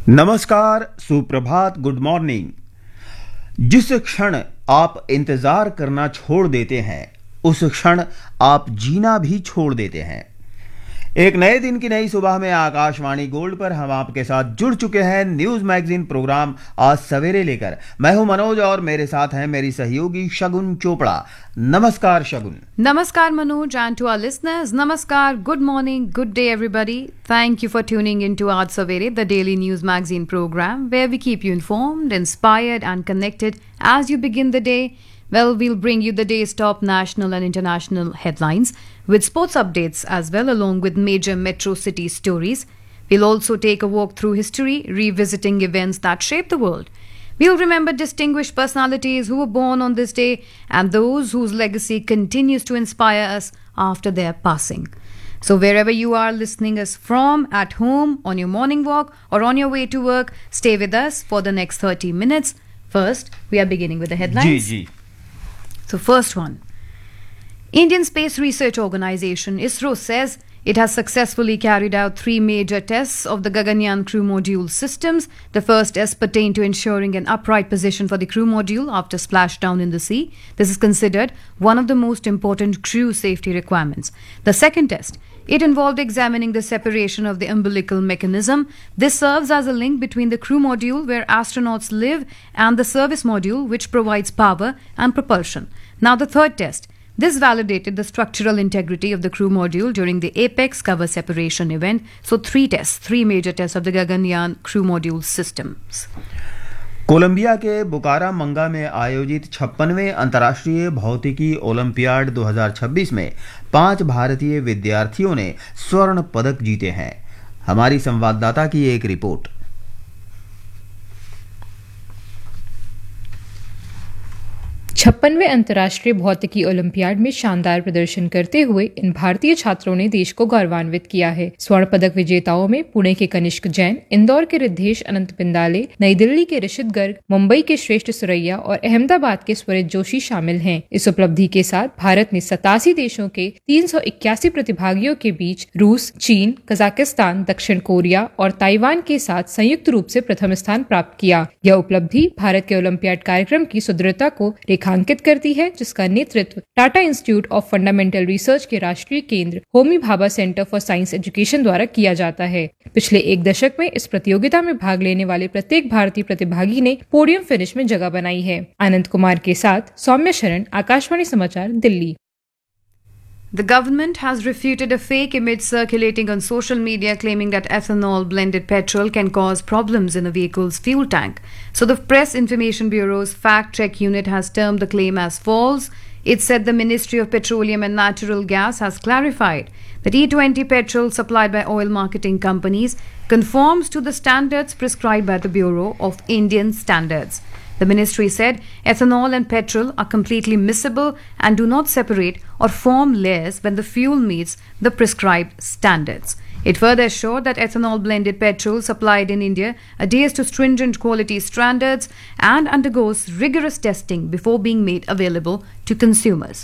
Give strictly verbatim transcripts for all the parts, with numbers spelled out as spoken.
नमस्कार, सुप्रभात, good morning. जिस क्षण आप इंतजार करना छोड़ देते हैं उस क्षण आप जीना भी छोड़ देते हैं। एक नए दिन की नई सुबह में आकाशवाणी गोल्ड पर हम आपके साथ जुड़ चुके हैं न्यूज मैगजीन प्रोग्राम आज सवेरे लेकर। मैं हूं मनोज और मेरे साथ हैं मेरी सहयोगी शगुन चोपड़ा। नमस्कार शगुन। Namaskar Manoj, and to our listeners, Namaskar, good morning, good day everybody. Thank you for tuning into Aaj Savere, the daily news magazine program where we keep you informed, inspired and connected as you begin the day. Well, we'll bring you the day's top national and international headlines with sports updates as well, along with major metro city stories. We'll also take a walk through history, revisiting events that shaped the world. We'll remember distinguished personalities who were born on this day and those whose legacy continues to inspire us after their passing. So wherever you are listening us from, at home, on your morning walk or on your way to work, stay with us for the next thirty minutes. First, we are beginning with the headlines. Ji ji So first one, Indian Space Research Organisation ISRO says it has successfully carried out three major tests of the Gaganyaan crew module systems. The first test pertained to ensuring an upright position for the crew module after splashdown in the sea. This is considered one of the most important crew safety requirements. The second test, it involved examining the separation of the umbilical mechanism. This serves as a link between the crew module where astronauts live and the service module which provides power and propulsion. Now the third test, this validated the structural integrity of the crew module during the apex cover separation event. So three tests, three major tests of the Gaganyaan crew module systems. Colombia के बुकारामंगा में आयोजित छप्पनवें अंतर्राष्ट्रीय भौतिकी olympiad दो हज़ार छब्बीस में पांच भारतीय विद्यार्थियों ने स्वर्ण पदक जीते हैं। हमारी संवाददाता की एक रिपोर्ट। छप्पनवें अंतर्राष्ट्रीय भौतिकी ओलंपियाड में शानदार प्रदर्शन करते हुए इन भारतीय छात्रों ने देश को गौरवान्वित किया है। स्वर्ण पदक विजेताओं में पुणे के कनिष्क जैन, इंदौर के रिद्धेश अनंत पिंदाले, नई दिल्ली के ऋषित गर्ग, मुंबई के श्रेष्ठ सुरैया और अहमदाबाद के स्वरित जोशी शामिल हैं। इस उपलब्धि के साथ भारत ने सतासी देशों के तीन सौ इक्यासी प्रतिभागियों के बीच रूस, चीन, कजाकिस्तान, दक्षिण कोरिया और ताइवान के साथ संयुक्त रूप से प्रथम स्थान प्राप्त किया। यह उपलब्धि भारत के ओलंपियाड कार्यक्रम की सुदृढ़ता को अंकित करती है, जिसका नेतृत्व Tata institute of fundamental research के राष्ट्रीय केंद्र Homi Bhabha centre for science education द्वारा किया जाता है। पिछले एक दशक में इस प्रतियोगिता में भाग लेने वाले प्रत्येक भारतीय प्रतिभागी ने पोडियम फिनिश में जगह बनाई है। आनंद कुमार के साथ सौम्य शरण, आकाशवाणी समाचार, Delhi. The government has refuted a fake image circulating on social media claiming that ethanol blended petrol can cause problems in a vehicle's fuel tank. So the Press Information Bureau's fact check unit has termed the claim as false. It said the Ministry of Petroleum and Natural Gas has clarified that E twenty petrol supplied by oil marketing companies conforms to the standards prescribed by the Bureau of Indian Standards. The ministry said ethanol and petrol are completely miscible and do not separate or form layers when the fuel meets the prescribed standards. It further assured that ethanol blended petrol supplied in India adheres to stringent quality standards and undergoes rigorous testing before being made available to consumers.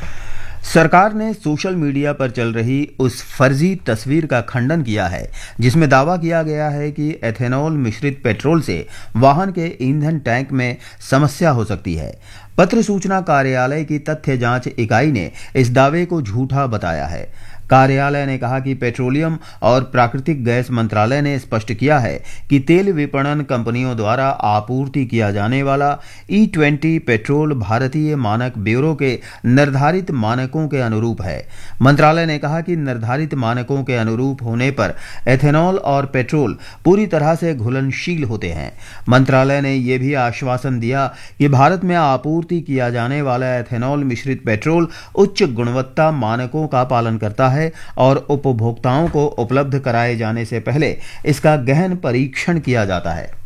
सरकार ने social media पर चल रही उस फर्जी तस्वीर का खंडन किया है जिसमें दावा किया गया है कि एथेनॉल मिश्रित पेट्रोल से वाहन के ईंधन टैंक में समस्या हो सकती है। पत्र सूचना कार्यालय की तथ्य जांच इकाई ने इस दावे को झूठा बताया है। कार्यालय ने कहा कि पेट्रोलियम और प्राकृतिक गैस मंत्रालय ने स्पष्ट किया है कि तेल विपणन कंपनियों द्वारा आपूर्ति किया जाने वाला ई ट्वेंटी पेट्रोल भारतीय मानक ब्यूरो के निर्धारित मानकों के अनुरूप है। मंत्रालय ने कहा कि निर्धारित मानकों के अनुरूप होने पर एथेनॉल और पेट्रोल पूरी तरह से घुलनशील होते हैं। मंत्रालय ने यह भी आश्वासन दिया कि भारत में आपूर्ति किया जाने वाला एथेनॉल मिश्रित पेट्रोल उच्च गुणवत्ता मानकों का पालन करता है और उपभोक्ताओं को उपलब्ध कराए जाने से पहले इसका गहन परीक्षण किया जाता है।